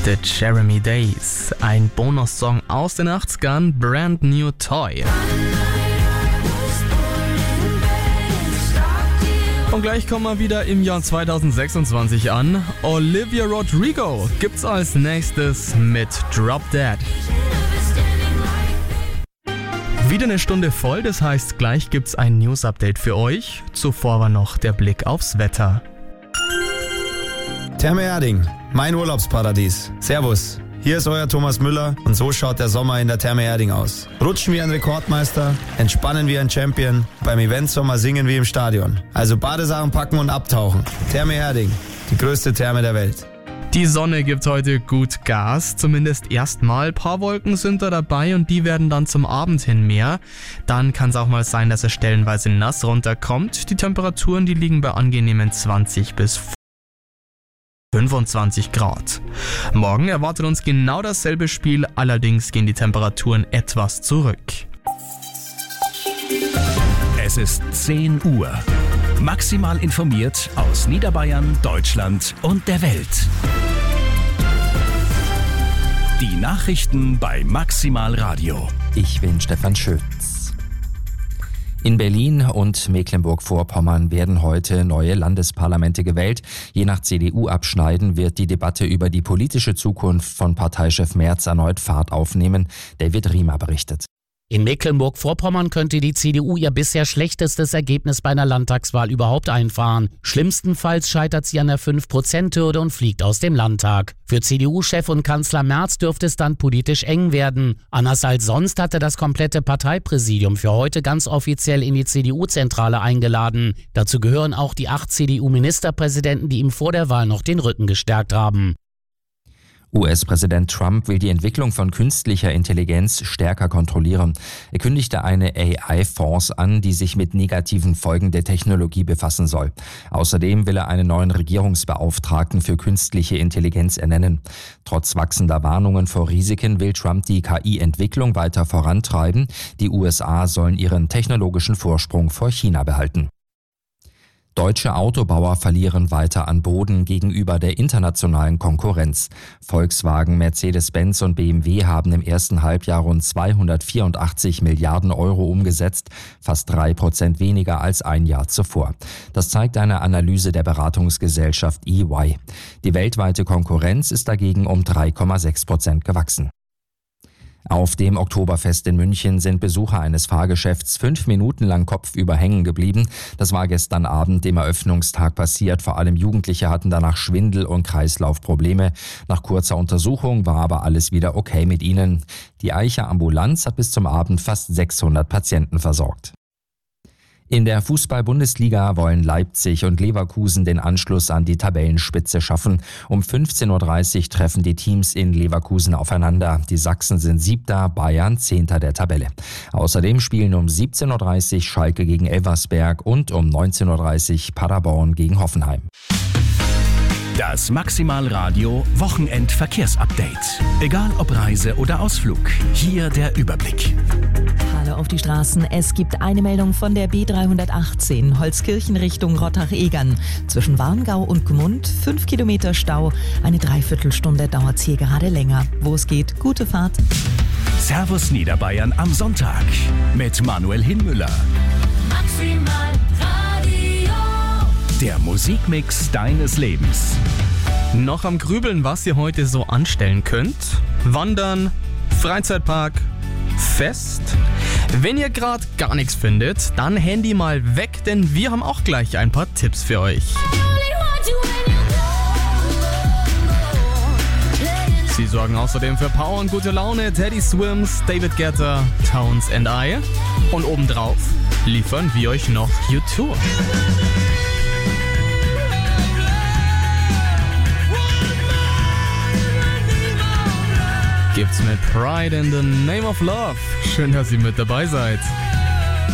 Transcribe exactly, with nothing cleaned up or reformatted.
The Jeremy Days, ein Bonussong aus den achtzigern, Brand New Toy. Und gleich kommen wir wieder im Jahr zweitausendsechsundzwanzig an. Olivia Rodrigo gibt's als nächstes mit Drop Dead. Wieder eine Stunde voll, das heißt, gleich gibt's ein News-Update für euch. Zuvor war noch der Blick aufs Wetter. Therme Erding, mein Urlaubsparadies. Servus, hier ist euer Thomas Müller und so schaut der Sommer in der Therme Erding aus. Rutschen wie ein Rekordmeister, entspannen wie ein Champion, beim Eventsommer singen wie im Stadion. Also Badesachen packen und abtauchen. Therme Erding, die größte Therme der Welt. Die Sonne gibt heute gut Gas, zumindest erstmal. Ein paar Wolken sind da dabei und die werden dann zum Abend hin mehr. Dann kann es auch mal sein, dass es stellenweise nass runterkommt. Die Temperaturen, die liegen bei angenehmen zwanzig bis fünfundzwanzig Grad. Morgen erwartet uns genau dasselbe Spiel, allerdings gehen die Temperaturen etwas zurück. Es ist zehn Uhr. Maximal informiert aus Niederbayern, Deutschland und der Welt. Die Nachrichten bei Maximal Radio. Ich bin Stefan Schütz. In Berlin und Mecklenburg-Vorpommern werden heute neue Landesparlamente gewählt. Je nach C D U-Abschneiden wird die Debatte über die politische Zukunft von Parteichef Merz erneut Fahrt aufnehmen. David Riemer berichtet. In Mecklenburg-Vorpommern könnte die C D U ihr bisher schlechtestes Ergebnis bei einer Landtagswahl überhaupt einfahren. Schlimmstenfalls scheitert sie an der fünf Prozent Hürde und fliegt aus dem Landtag. Für C D U-Chef und Kanzler Merz dürfte es dann politisch eng werden. Anders als sonst hatte das komplette Parteipräsidium für heute ganz offiziell in die C D U-Zentrale eingeladen. Dazu gehören auch die acht C D U-Ministerpräsidenten, die ihm vor der Wahl noch den Rücken gestärkt haben. U S-Präsident Trump will die Entwicklung von künstlicher Intelligenz stärker kontrollieren. Er kündigte eine A I-Fonds an, die sich mit negativen Folgen der Technologie befassen soll. Außerdem will er einen neuen Regierungsbeauftragten für künstliche Intelligenz ernennen. Trotz wachsender Warnungen vor Risiken will Trump die K I-Entwicklung weiter vorantreiben. Die U S A sollen ihren technologischen Vorsprung vor China behalten. Deutsche Autobauer verlieren weiter an Boden gegenüber der internationalen Konkurrenz. Volkswagen, Mercedes-Benz und B M W haben im ersten Halbjahr rund zweihundertvierundachtzig Milliarden Euro umgesetzt, fast drei Prozent weniger als ein Jahr zuvor. Das zeigt eine Analyse der Beratungsgesellschaft E Y. Die weltweite Konkurrenz ist dagegen um drei Komma sechs Prozent gewachsen. Auf dem Oktoberfest in München sind Besucher eines Fahrgeschäfts fünf Minuten lang kopfüber hängen geblieben. Das war gestern Abend, dem Eröffnungstag, passiert. Vor allem Jugendliche hatten danach Schwindel und Kreislaufprobleme. Nach kurzer Untersuchung war aber alles wieder okay mit ihnen. Die Eicher Ambulanz hat bis zum Abend fast sechshundert Patienten versorgt. In der Fußball-Bundesliga wollen Leipzig und Leverkusen den Anschluss an die Tabellenspitze schaffen. Um fünfzehn Uhr dreißig treffen die Teams in Leverkusen aufeinander. Die Sachsen sind Siebter, Bayern Zehnter der Tabelle. Außerdem spielen um siebzehn Uhr dreißig Schalke gegen Elversberg und um neunzehn Uhr dreißig Paderborn gegen Hoffenheim. Das Maximal Radio Wochenend-Verkehrsupdate. Egal ob Reise oder Ausflug, hier der Überblick. Hallo auf die Straßen. Es gibt eine Meldung von der B dreihundertachtzehn Holzkirchen Richtung Rottach-Egern. Zwischen Warngau und Gmund fünf Kilometer Stau. Eine Dreiviertelstunde dauert es hier gerade länger. Wo es geht, gute Fahrt. Servus Niederbayern am Sonntag mit Manuel Hinmüller. Maximal Radio. Der Musikmix deines Lebens. Noch am Grübeln, was ihr heute so anstellen könnt? Wandern, Freizeitpark, Fest? Wenn ihr gerade gar nichts findet, dann Handy mal weg, denn wir haben auch gleich ein paar Tipps für euch. Sie sorgen außerdem für Power und gute Laune. Teddy Swims, David Guetta, Tones and I. Und obendrauf liefern wir euch noch U zwei. Gibt's mit Pride in the Name of Love. Schön, dass ihr mit dabei seid.